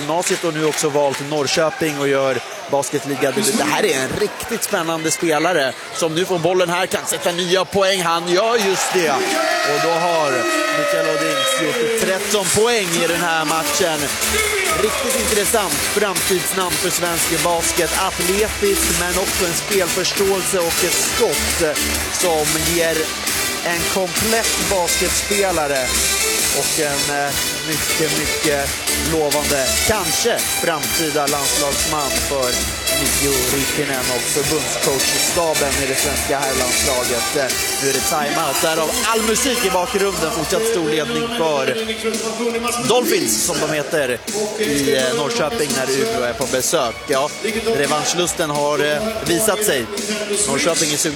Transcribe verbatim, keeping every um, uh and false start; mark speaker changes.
Speaker 1: gymnasiet och nu också valt Norrköping och gör basketliga. Det här är en riktigt spännande spelare som nu får bollen här, kan sätta nya poäng. Han gör just det. Och då har Mikael Odings gjort tretton poäng i den här matchen. Riktigt intressant framtidsnamn för svensk basket. Atletisk men också en spelförståelse och ett skott som ger en komplett basketspelare och en eh, mycket, mycket lovande, kanske framtida landslagsman för Mikko Riittinen och förbundscoachstaben i det svenska herrlandslaget. Eh, nu är det timeout. Där av all musik i bakgrunden, fortsatt stor ledning för Dolphins som de heter i eh, Norrköping när Umeå är på besök. Ja, revanschlusten har eh, visat sig. Norrköping är sugna